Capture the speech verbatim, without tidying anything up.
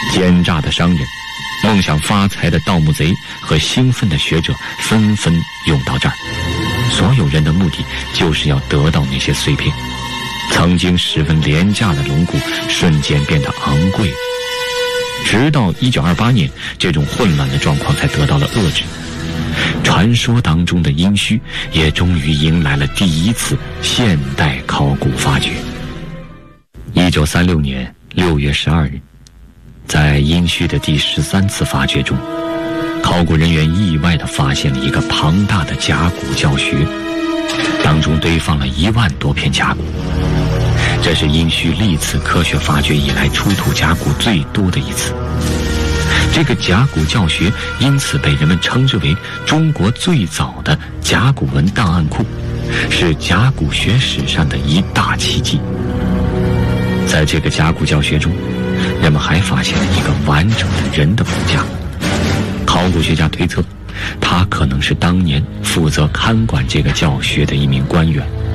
奸诈的商人、梦想发财的盗墓贼和兴奋的学者纷纷涌到这儿，所有人的目的就是要得到那些碎片。曾经十分廉价的龙骨瞬间变得昂贵，直到一九二八年，这种混乱的状况才得到了遏制。传说当中的殷墟也终于迎来了第一次现代考古发掘。一九三六年六月十二日，在殷墟的第十三次发掘中，考古人员意外地发现了一个庞大的甲骨教学，当中堆放了一万多片甲骨。这是殷墟历次科学发掘以来出土甲骨最多的一次。这个甲骨教学因此被人们称之为中国最早的甲骨文档案库，是甲骨学史上的一大奇迹。在这个甲骨教学中，人们还发现了一个完整的人的骨架。考古学家推测，他可能是当年负责看管这个教学的一名官员。